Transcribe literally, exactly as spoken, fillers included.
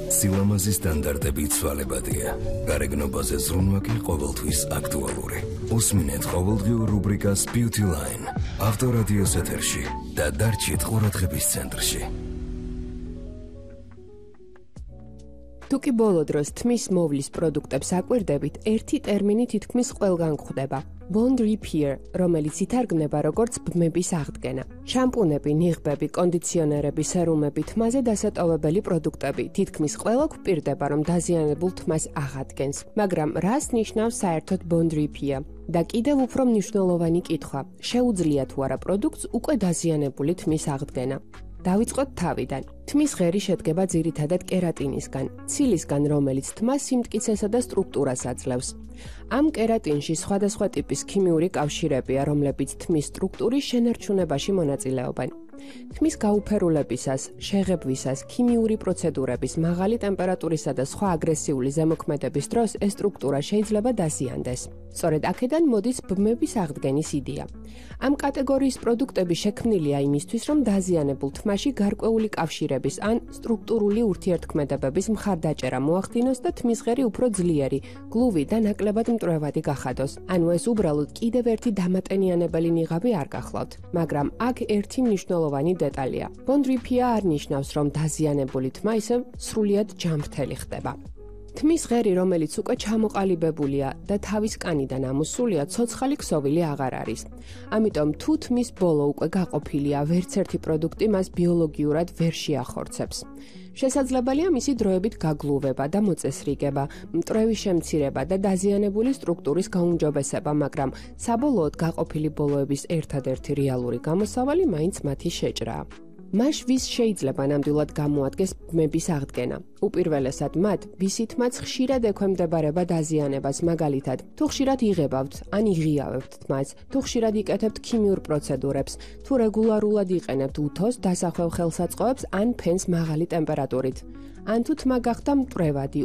სილამაზის სტანდარტები ცვალებადია. გარეგნობაზე ზრუნვა კი ყოველთვის აქტუალური. უსმინეთ ყოველდღიურ რუბრიკას Beauty Line. ავტორადიოს ეთერში და დარჩით ყურადღების ცენტრში. თუკი ბოლო დროს თმის მოვლის პროდუქტებს აკვირდებით, ერთი ტერმინი თითქმის ყველგან გვხვდება. Bond Repair, რომელიც ითარგმნება როგორც ბმების აღდგენა. შამპუნები, ნიღბები, კონდიციონერები, სერუმები, თმაზე დასატოვებელი პროდუქტები. თითქმის ყველა გვპირდება, რომ დაზიანებულ თმას აღადგენს. მაგრამ რას ნიშნავს საერთოდ Bond Repair? და კიდევ უფრო მნიშვნელოვანი კითხვა, შეუძლია თუ არა პროდუქტს უკვე დაზიანებული თმის აღდგენა? დავიწყოთ თავიდან. თმის ღერი შედგება ძირითადად კერატინისგან, ცილისგან, რომელიც თმას სიმტკიცესა და სტრუქტურას აძლევს. ამ კერატინში სხვადასხვა ტიპის ქიმიური კავშირებია, რომლებიც თმის სტრუქტურის შენარჩუნებაში მონაწილეობენ. თმის გაუფერულებისას, შეღებვისას, ქიმიური პროცედურების, მაღალი ტემპერატურისა და სხვა აგრესიული ზემოქმედების დროს ეს სტრუქტურა შეიძლება დაზიანდეს. სწორედ აქედან მოდის ბმების აღდგენის იდეა. ამ კატეგორიის პროდუქტები შექმნილია იმისთვის, რომ დაზიანებულ თმაში გარკვეული კავშირების ან სტრუქტურული ურთიერთქმედებების მხარდაჭერა მოახდინოს და თმის ღერი უფრო ძლიერი, გლუვი და ნაკლებად მტვრევადი გახადოს. ანუ ეს უბრალოდ კიდევ ერთი დამატენიანებელი ნიღაბი არ გახლავთ. მაგრამ აქ ერთი მნიშვნელოვანი დეტალია. Bond Repair არ ნიშნავს, რომ დაზიანებული თმა ისევ სრულიად ჯანმრთელი ხდება. თმის ღერი, რომელიც უკვე ჩამოყალიბებულია და თავის კანიდან ამოსულია, ცოცხალი ქსოვილი აღარ არის. ამიტომ თუ თმის ბოლო უკვე გაყოფილია, ვერც ერთი პროდუქტი მას ბიოლოგიურად ვერ შეახორცებს. შესაძლებელია მისი დროებით გაგლუვება და მოწესრიგება, მტვრევის შემცირება და დაზიანებული სტრუქტურის გაუმჯობესება, მაგრამ საბოლოოდ გაყოფილი ბოლოების ერთადერთი რეალური გამოსავალი მაინც მათი შეჭრაა. მას ვის შეიძლება ნამდვილად გამოადგეს ბმების აღდგენა? უპირველესად მათ, ვისით მათ ხშირად ექვემდებარება დაზიანებას, მაგალითად, თუ ხშირად იღებავთ ან იღიავებთ თმას, თუ ხშირად იკეთებთ ქიმიურ პროცედურებს, თუ რეგულარულად იყენებთ უთოს, დასახვევ ხელსაწყოებს ან ფენს მაღალი ტემპერატურით. ან თუ თმა გახდა მტვრევადი,